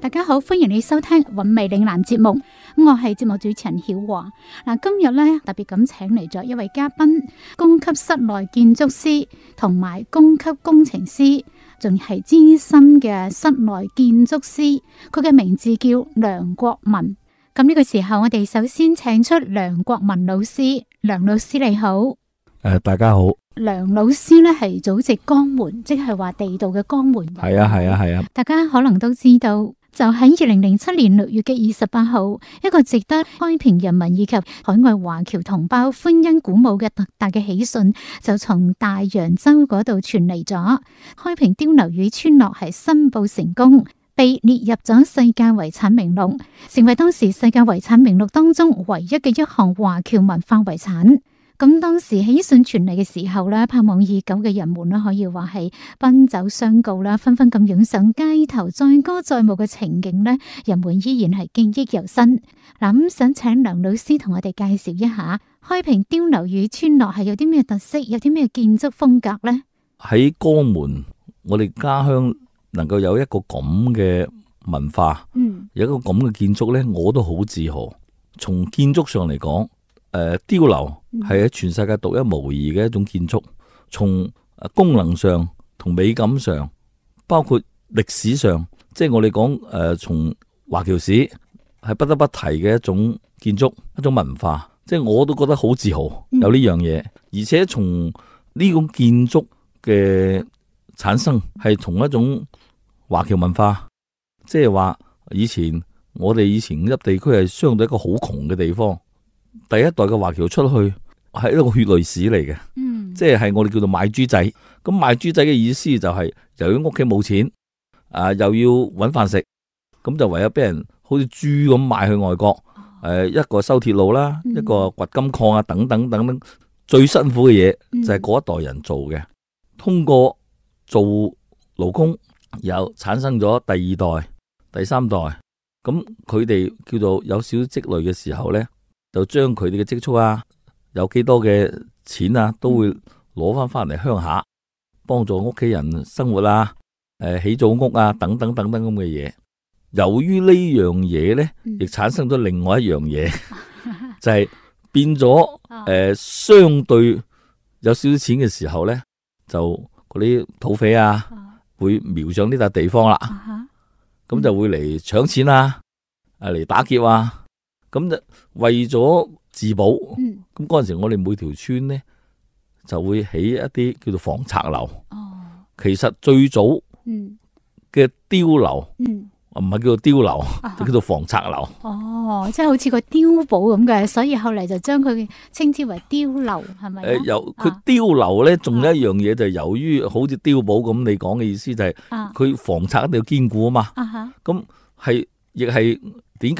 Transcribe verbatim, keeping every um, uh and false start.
大家好，歡迎你收聽韻味嶺南節目，我係節目主持人曉華。嗱，今日咧特別咁請嚟咗一位嘉賓，供級室內建築師同埋供級工程師，仲係資深嘅室內建築師，佢嘅名字叫梁國文。咁呢個時候，我哋首先請出梁國文老師。梁老師你好。誒、 呃，大家好。 梁老師咧係祖籍江門，即係話地道嘅江門人。 係啊，係啊，係啊。 大家可能都知道，就喺二零零七年六月嘅二十八號，一個值得開平人民以及海外華僑同胞歡欣鼓舞嘅特大嘅喜訊，就從大洋洲嗰度傳嚟咗。開平碉樓與村落係申報成功，被列入咗世界遺產名錄，成為當時世界遺產名錄當中唯一嘅一項華僑文化遺產。咁當時喜訊傳嚟嘅時候咧，盼望已久嘅人們咧，可以話係奔走相告啦，紛紛咁湧上街頭，載歌載舞嘅情景咧，人們依然係記憶猶新。嗱，咁想請梁老師同我哋介紹一下開平碉樓與村落係有啲咩特色，有啲咩建築風格呢？ 喺江門，我哋家鄉能夠有一個咁嘅文化，嗯，有一個咁嘅建築咧，我都好自豪。從建築上嚟講，誒，碉樓係喺全世界獨一無二嘅一種建築，從功能上同美感上，包括歷史上，即係我哋講誒，從華僑史係不得不提嘅一種建築，一種文化，即係我都覺得好自豪有呢樣嘢。而且從呢種建築嘅產生係從一種華僑文化，即係話以前我哋以前一地區係相對一個好窮嘅地方。第一代嘅華僑出去係一個血淚史嚟嘅，嗯，即係我哋叫做賣豬仔。咁賣豬仔嘅意思就係由於屋企冇錢，啊又要搵飯食，咁就唯有俾人好似豬咁賣去外國。誒、呃，一個修鐵路啦，嗯、一個掘金礦啊，等等等等，最辛苦嘅嘢就係嗰一代人做嘅。嗯、通過做勞工，又產生咗第二代、第三代，咁佢哋叫做有少少積累嘅時候呢，就將佢哋嘅積蓄啊，有幾多嘅錢啊，都會攞翻翻嚟鄉下，幫助屋企人生活啊，誒起組屋啊，等等等等咁嘅嘢。由於呢樣嘢咧，亦產生咗另外一樣嘢，就係變咗誒，相對有少少錢嘅時候咧，就嗰啲土匪啊，會瞄上呢笪地方啦，咁就會嚟搶錢啊，誒嚟打劫啊。咁就為咗自保，咁嗰陣時我哋每條村呢就會起一啲叫做防賊樓。哦，其實最早嘅碉樓，唔係叫做碉樓，就叫做防賊樓。 哦，即係好似個碉堡咁嘅，所以後嚟就將佢稱之為碉樓，係咪？誒， 由佢碉樓咧，仲有一樣嘢就係由於好似碉堡咁，你講嘅意思就係佢防賊一定要堅固啊嘛。咁係亦係。